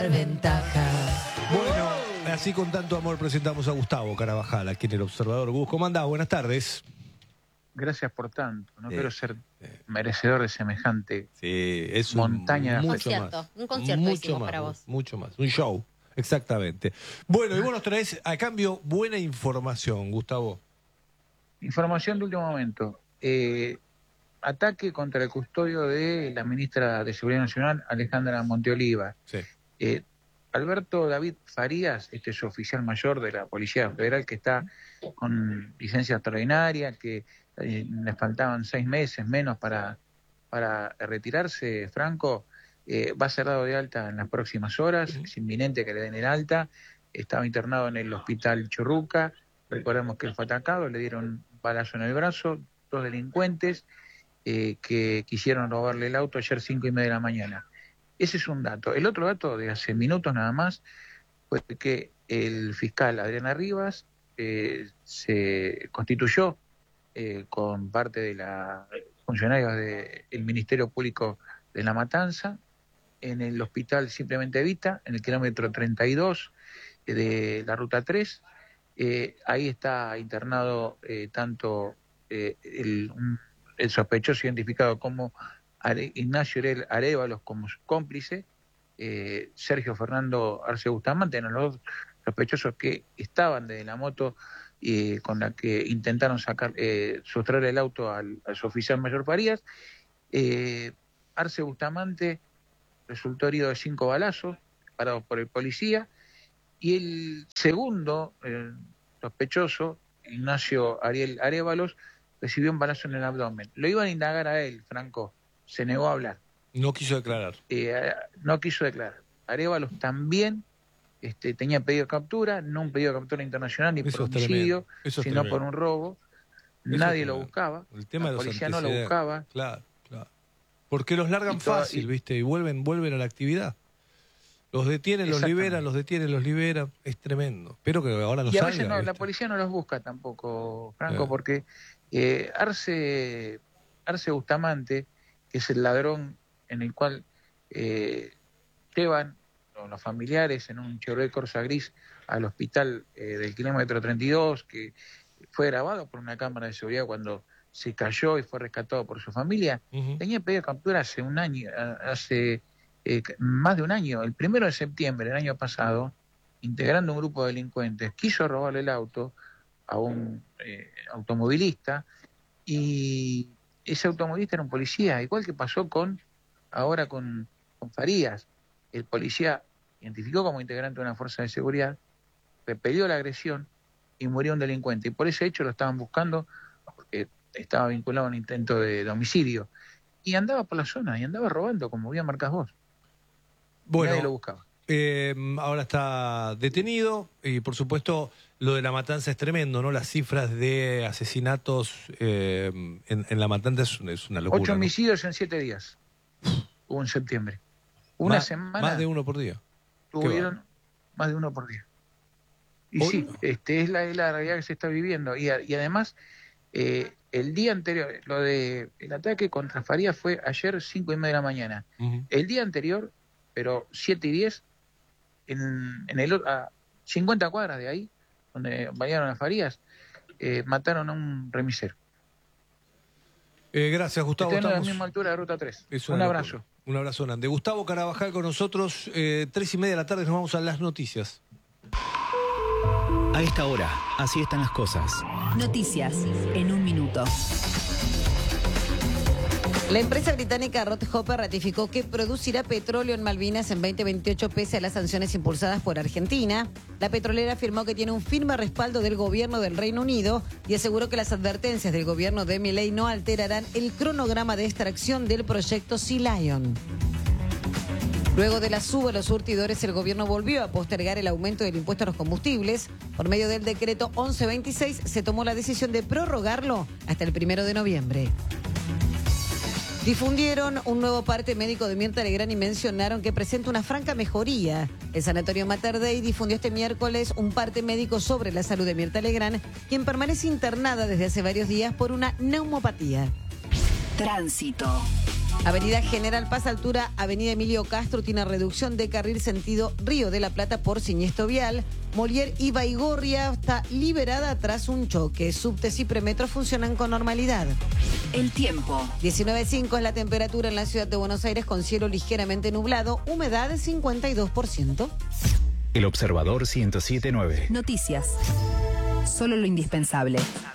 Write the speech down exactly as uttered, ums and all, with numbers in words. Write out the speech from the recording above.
Ventaja. Bueno, así con tanto amor presentamos a Gustavo Carabajal, aquí en El Observador. Gus, ¿cómo andás? Buenas tardes. Gracias por tanto. No Sí, quiero ser sí. merecedor de semejante Sí, es montaña un, de mucho concierto, más. un concierto mucho hicimos más, para vos. Mucho más, un show, exactamente. Bueno, y vos nos traés a cambio buena información, Gustavo. información de último momento. Eh, ataque contra el custodio de la ministra de Seguridad Nacional, Alejandra Monteoliva. Sí. Eh, Alberto David Farías, este es oficial mayor de la Policía Federal que está con licencia extraordinaria, que eh, le faltaban seis meses menos para, para retirarse, Franco, eh, va a ser dado de alta en las próximas horas, es inminente que le den el alta, estaba internado en el hospital Churruca, recordemos que él fue atacado, le dieron un balazo en el brazo, dos delincuentes eh, que quisieron robarle el auto ayer cinco y media de la mañana. Ese es un dato. El otro dato de hace minutos nada más fue que el fiscal Adriana Rivas eh, se constituyó eh, con parte de los funcionarios del Ministerio Público de La Matanza en el hospital Simplemente Evita, en el kilómetro treinta y dos de la ruta tres. Eh, ahí está internado eh, tanto eh, el, un, el sospechoso identificado como Ignacio Arévalos como cómplice, eh, Sergio Fernando Arce Bustamante, eran los dos sospechosos que estaban desde la moto eh, con la que intentaron sacar, eh, sustraer el auto al, al oficial mayor Farías. Eh, Arce Bustamante resultó herido de cinco balazos, parado por el policía, y el segundo eh, sospechoso, Ignacio Ariel Arévalos, recibió un balazo en el abdomen. Lo iban a indagar a él, Franco. Se negó a hablar. No quiso declarar. Eh, no quiso declarar. Arévalos también este, tenía pedido de captura, no un pedido de captura internacional ni Eso por es homicidio, Eso es sino tremendo. por un robo. Eso Nadie es lo tremendo. buscaba. El tema la de los policía no lo antecedentes. buscaba. Claro, claro. Porque los largan Y toda- fácil, y- ¿viste? Y vuelven, vuelven a la actividad. Los detienen, los Exactamente. liberan, los detienen, los liberan. Es tremendo. Espero que ahora no y a salga. veces no, la ¿viste? policía no los busca tampoco, Franco, Eh. porque eh, Arce, Arce Bustamante, que es el ladrón en el cual eh, llevan los familiares en un Chevrolet Corsa gris al hospital eh, del kilómetro treinta y dos, que fue grabado por una cámara de seguridad cuando se cayó y fue rescatado por su familia. Ujú. Tenía pedido de captura hace un año, hace eh, más de un año, el primero de septiembre del año pasado, integrando un grupo de delincuentes, quiso robarle el auto a un eh, automovilista, y ese automovilista era un policía, igual que pasó con ahora con, con Farías. El policía identificó como integrante de una fuerza de seguridad, repelió la agresión y murió un delincuente. Y por ese hecho lo estaban buscando porque estaba vinculado a un intento de, de homicidio. Y andaba por la zona, y andaba robando, como bien marcás vos. Bueno, Nadie lo buscaba. eh, ahora está detenido y por supuesto lo de La Matanza es tremendo, ¿no? Las cifras de asesinatos eh, en, en La Matanza es, es una locura. Ocho ¿no? homicidios en siete días. Hubo en septiembre. Una Más- semana Más de uno por día. tuvieron más de uno por día. Y Hoy sí, no. este es la, es la realidad que se está viviendo. Y, a- y además, eh, el día anterior, lo de el ataque contra Farías fue ayer cinco y media de la mañana. Ujú. El día anterior, pero siete y diez, en, en el, o- a cincuenta cuadras de ahí, donde balearon a Farías, eh, mataron a un remisero. Eh, gracias, Gustavo. Están a la Estamos... misma altura de Ruta tres. Es Un una abrazo. locura. Un abrazo grande. Gustavo Carabajal con nosotros, eh, tres y media de la tarde nos vamos a las noticias. A esta hora, así están las cosas. Noticias en un minuto. La empresa británica Rothoper ratificó que producirá petróleo en Malvinas en veinte veintiocho pese a las sanciones impulsadas por Argentina. La petrolera afirmó que tiene un firme respaldo del gobierno del Reino Unido y aseguró que las advertencias del gobierno de Milei no alterarán el cronograma de extracción del proyecto Sea Lion. Luego de la suba a los surtidores, el gobierno volvió a postergar el aumento del impuesto a los combustibles. Por medio del decreto once veintiséis se tomó la decisión de prorrogarlo hasta el primero de noviembre. Difundieron un nuevo parte médico de Mirta Legrand y mencionaron que presenta una franca mejoría. El Sanatorio Mater Dei difundió este miércoles un parte médico sobre la salud de Mirta Legrand, quien permanece internada desde hace varios días por una neumopatía. Tránsito. Avenida General Paz, altura Avenida Emilio Castro, tiene reducción de carril sentido Río de la Plata por siniestro vial. Molière y Baigorria está liberada tras un choque. Subtes y premetros funcionan con normalidad. El tiempo. diecinueve punto cinco es la temperatura en la ciudad de Buenos Aires con cielo ligeramente nublado, humedad cincuenta y dos por ciento. El Observador ciento siete punto nueve. Noticias. Solo lo indispensable.